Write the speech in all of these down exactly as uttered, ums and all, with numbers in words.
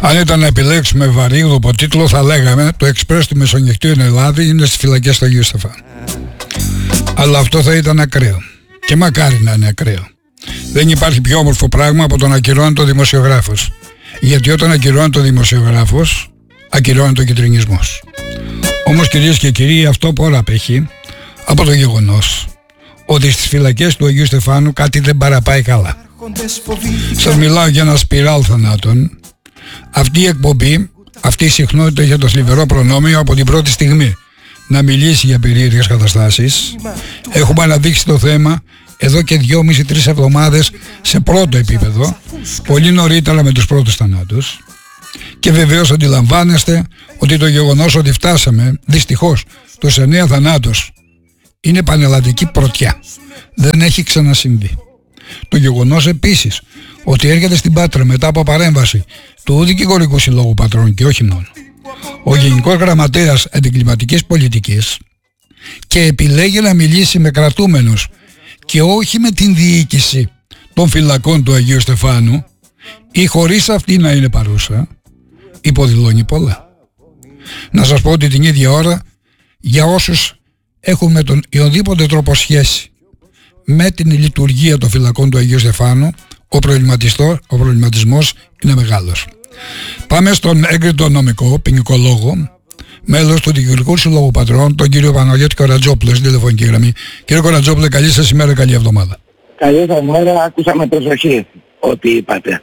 Αν ήταν να επιλέξουμε βαρύγδουπο τίτλο, θα λέγαμε το Εξπρές του Μεσονυχτίου εν Ελλάδη είναι στις φυλακές του Αγίου Στεφάνου. Αλλά αυτό θα ήταν ακραίο. Και μακάρι να είναι ακραίο. Δεν υπάρχει πιο όμορφο πράγμα από το να ακυρώνει το δημοσιογράφος. Γιατί όταν ακυρώνει το δημοσιογράφος, ακυρώνει το κιτρινισμός. Όμως, κυρίες και κύριοι, αυτό που όλα απέχει από το γεγονός ότι στις φυλακές του Αγίου Στεφάνου κάτι δεν παραπάει καλά. Σας μιλάω για ένα σπιράλ θανάτων. Αυτή η εκπομπή, αυτή η συχνότητα είχε το θλιβερό προνόμιο από την πρώτη στιγμή να μιλήσει για περίεργες καταστάσεις. Έχουμε αναδείξει το θέμα εδώ και δυόμιση τρεις εβδομάδες σε πρώτο επίπεδο, πολύ νωρίτερα με τους πρώτους θανάτους. Και βεβαίως αντιλαμβάνεστε ότι το γεγονός ότι φτάσαμε δυστυχώς τους εννέα θανάτους είναι πανελλαδική πρωτιά. Δεν έχει ξανασυμβεί. Το γεγονός επίσης ότι έρχεται στην Πάτρα μετά από παρέμβαση του Δικηγορικού Συλλόγου Πατρών και όχι μόνο ο Γενικός Γραμματέας Αντικλιματικής Πολιτικής και επιλέγει να μιλήσει με κρατούμενους και όχι με την διοίκηση των φυλακών του Αγίου Στεφάνου ή χωρίς αυτή να είναι παρούσα, υποδηλώνει πολλά. Να σας πω ότι την ίδια ώρα, για όσους έχουν με τον οποιοδήποτε τρόπο σχέση με την λειτουργία των φυλακών του Αγίου Στεφάνου, ο, ο προβληματισμός είναι μεγάλος. Πάμε στον έγκριτο νομικό, ποινικολόγο, μέλος του Δικηγορικού Συλλόγου Πατρών, τον κύριο Παναγιώτη Κορατζόπουλο, στην τηλεφωνική γραμμή. Κύριε Κορατζόπουλε, καλή σας ημέρα, καλή εβδομάδα. Καλή σας ημέρα, άκουσα με προσοχή ό,τι είπατε.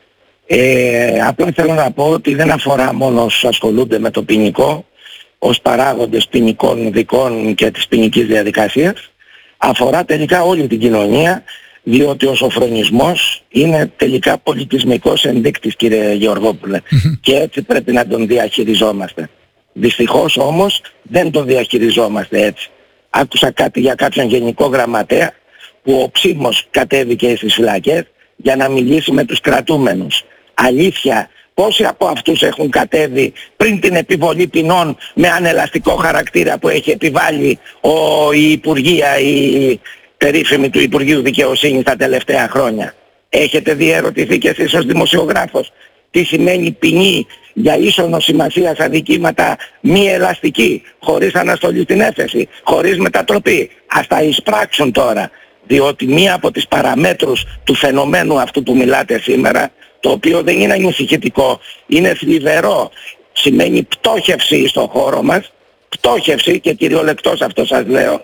Ε, απλά θέλω να πω ότι δεν αφορά μόνο όσους ασχολούνται με το ποινικό, ως παράγοντες ποινικών δικών και της ποινικής διαδικασίας, αφορά τελικά όλη την κοινωνία, διότι ο σοφρονισμός είναι τελικά πολιτισμικός ενδείκτης, κύριε Γεωργόπουλε, και έτσι πρέπει να τον διαχειριζόμαστε. Δυστυχώς όμως δεν τον διαχειριζόμαστε έτσι. Άκουσα κάτι για κάποιον γενικό γραμματέα που οψίμως κατέβηκε στις φυλακές για να μιλήσει με τους κρατούμενους. Αλήθεια, πόσοι από αυτούς έχουν κατέβει πριν την επιβολή ποινών με ανελαστικό χαρακτήρα που έχει επιβάλει ο, η Υπουργεία, η περίφημη του Υπουργείου Δικαιοσύνης τα τελευταία χρόνια? Έχετε διερωτηθεί κι εσείς ως δημοσιογράφος τι σημαίνει ποινή για ίσονος σημασίας αδικήματα μη ελαστική, χωρίς αναστολή στην έφεση, χωρίς μετατροπή? Ας τα εισπράξουν τώρα, διότι μία από τις παραμέτρους του φαινομένου αυτού που μιλάτε σήμερα, το οποίο δεν είναι ανησυχητικό, είναι θλιβερό, σημαίνει πτώχευση στον χώρο μας, πτώχευση, και κυριολεκτός αυτό σας λέω.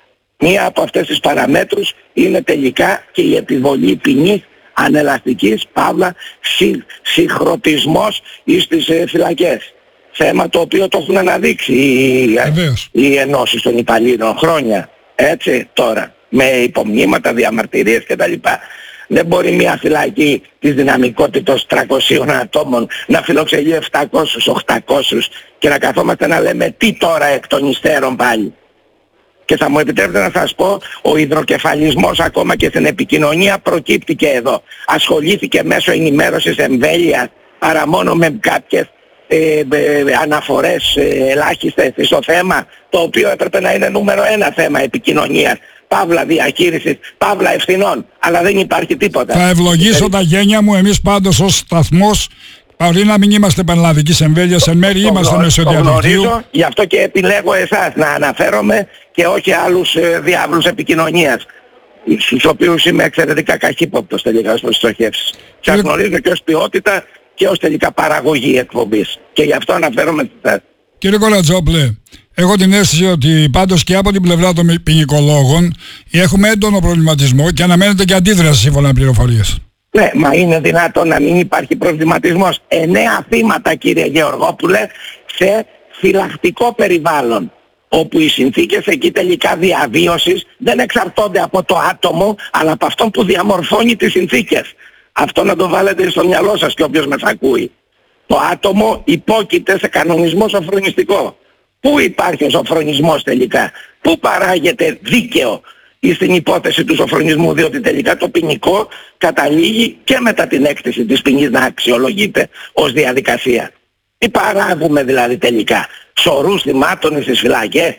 Μία από αυτές τις παραμέτρους είναι τελικά και η επιβολή ποινής ανελαστικής, παύλα συ, συγχρονισμός εις τις ε, φυλακές. Θέμα το οποίο το έχουν αναδείξει οι, οι ενώσεις των υπαλλήλων χρόνια. Έτσι τώρα, με υπομνήματα, διαμαρτυρίες κτλ. Δεν μπορεί μια φυλακή της δυναμικότητας τριακοσίων ατόμων να φιλοξενεί επτακόσιους οχτακόσιους και να καθόμαστε να λέμε τι τώρα εκ των υστέρων πάλι. Και θα μου επιτρέπετε να σας πω, ο υδροκεφαλισμός ακόμα και στην επικοινωνία προκύπτει και εδώ. Ασχολήθηκε μέσω ενημέρωσης εμβέλειας παρά μόνο με κάποιες ε, ε, αναφορές ε, ελάχιστες στο θέμα, το οποίο έπρεπε να είναι νούμερο ένα θέμα επικοινωνίας, παύλα διαχείρισης, παύλα ευθυνών, αλλά δεν υπάρχει τίποτα. Θα ευλογήσω τα γένια μου, εμείς πάντως ως σταθμός, παρόλο να μην είμαστε πανελλαδικής εμβέλειας, εν μέρει είμαστε μέσω διαδικτύου. Γι' αυτό και επιλέγω εσάς να αναφέρομαι και όχι άλλους ε, διάβλους επικοινωνίας, στους οποίους είμαι εξαιρετικά καχύποπτος τελικά προς τις στοχεύσεις. Σας γνωρίζω και ως ποιότητα και ως τελικά παραγωγή εκπομπής. Και γι' αυτό αναφέρομαι σε εσάς. Κύριε Κορατζόπουλε, έχω την αίσθηση ότι πάντως και από την πλευρά των ποινικολόγων έχουμε έντονο προβληματισμό και αναμένεται και αντίδραση σύμφωνα με πληροφορίες. Ναι, μα είναι δυνατόν να μην υπάρχει προβληματισμός? Εννέα θύματα, κύριε Γεωργόπουλε, σε φυλακτικό περιβάλλον, όπου οι συνθήκες εκεί τελικά διαβίωσης δεν εξαρτώνται από το άτομο, αλλά από αυτόν που διαμορφώνει τις συνθήκες. Αυτό να το βάλετε στο μυαλό σας και όποιος μας ακούει. Το άτομο υπόκειται σε κανονισμό σοφρονιστικό. Πού υπάρχει ο σοφρονισμός τελικά? Πού παράγεται δίκαιο στην υπόθεση του σοφρονισμού? Διότι τελικά το ποινικό καταλήγει και μετά την έκθεση της ποινής να αξιολογείται ως διαδικασία. Τι παράγουμε δηλαδή τελικά? Σωρούς θυμάτων στις φυλακές?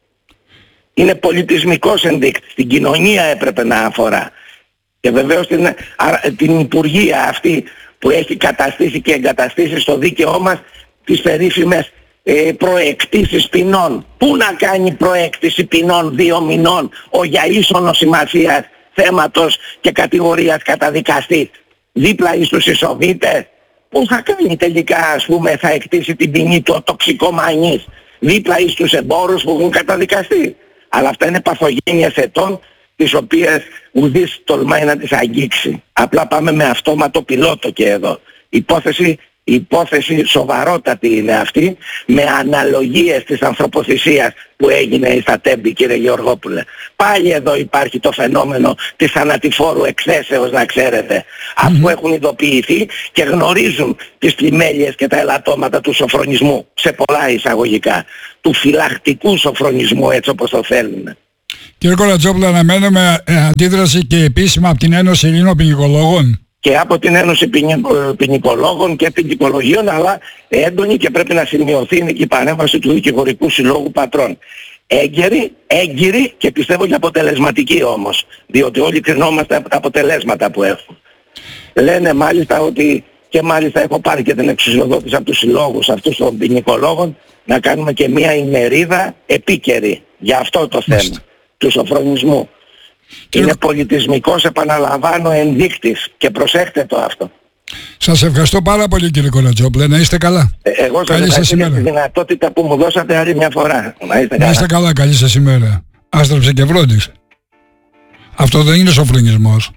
Είναι πολιτισμικός ενδείκτης. Την κοινωνία έπρεπε να αφορά. Και βεβαίως την, την Υπουργεία αυτή που έχει καταστήσει και εγκαταστήσει στο δίκαιό μας τις περίφημες ε, προεκτήσεις ποινών. Πού να κάνει προέκτηση ποινών δύο μηνών ο για ίσονο σημασίας θέματος και κατηγορίας καταδικαστής δίπλα εις τους ισοβήτες? Πού θα κάνει τελικά, ας πούμε, θα εκτίσει την ποινή του ο τοξικομανής δίπλα εις τους εμπόρους που έχουν καταδικαστεί? Αλλά αυτά είναι παθογένειες ετών τις οποίες ουδής τολμάει να τις αγγίξει. Απλά πάμε με αυτόματο πιλότο και εδώ. Υπόθεση, υπόθεση σοβαρότατη είναι αυτή, με αναλογίες της ανθρωποθυσίας που έγινε στα Τέμπη, κύριε Γεωργόπουλε. Πάλι εδώ υπάρχει το φαινόμενο της θανατηφόρου εκθέσεως, να ξέρετε. Mm-hmm. Αφού έχουν ειδοποιηθεί και γνωρίζουν τις πλημέλειες και τα ελαττώματα του σοφρονισμού, σε πολλά εισαγωγικά, του φυλακτικού σοφρονισμού, έτσι όπως το θέλουν. Κύριε Κολατζόπουλο, αναμένουμε αντίδραση και επίσημα από την Ένωση Ελλήνων Ποινικολόγων. Και από την Ένωση Ποινικολόγων και Ποινικολογίων, αλλά έντονη, και πρέπει να σημειωθεί είναι και η παρέμβαση του Δικηγορικού Συλλόγου Πατρών. Έγκαιρη, έγκυρη και πιστεύω και αποτελεσματική όμως, διότι όλοι κρινόμαστε από τα αποτελέσματα που έχουν. Λένε μάλιστα ότι, και μάλιστα έχω πάρει και την εξουσιοδότηση από τους συλλόγους αυτούς των ποινικολόγων, να κάνουμε και μια ημερίδα επίκαιρη για αυτό το θέμα. Μάλιστα. Του σοφρονισμού. Και... είναι πολιτισμικός, επαναλαμβάνω, ενδείκτης, και προσέχτε το αυτό. Σας ευχαριστώ πάρα πολύ, κύριε Κολατζόπουλε, να είστε καλά. Ε, εγώ σας ευχαριστώ για τη δυνατότητα που μου δώσατε άλλη μια φορά. Να είστε καλά. Να είστε καλά, καλή σας ημέρα. Άστραψε και βρόντιξε. Αυτό δεν είναι σοφρονισμός.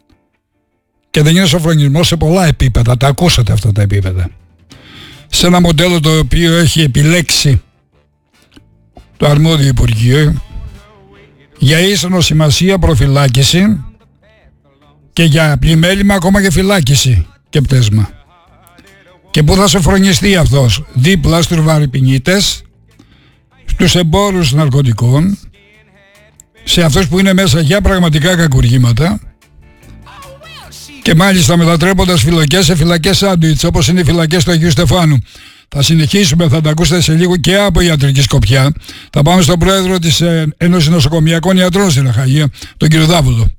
Και δεν είναι σοφρονισμός σε πολλά επίπεδα. Τα ακούσατε αυτά τα επίπεδα. Σε ένα μοντέλο το οποίο έχει επιλέξει το αρμόδιο Υπουργείο για ίσονο σημασία προφυλάκηση και για πλημέλημα ακόμα και φυλάκιση και πτέσμα. Και πού θα σοφρονιστεί αυτός? Δίπλα στους βαρυπινίτες, στους εμπόρους ναρκωτικών, σε αυτούς που είναι μέσα για πραγματικά κακουργήματα, και μάλιστα μετατρέποντας φυλακές σε φυλακές σάντουιτς, όπως είναι οι φυλακές του Αγίου Στεφάνου. Θα συνεχίσουμε, θα τα ακούσετε σε λίγο και από ιατρική σκοπιά. Θα πάμε στον πρόεδρο της Ένωσης Νοσοκομιακών Ιατρών στην Αχαγία, τον κύριο Δάβουλο.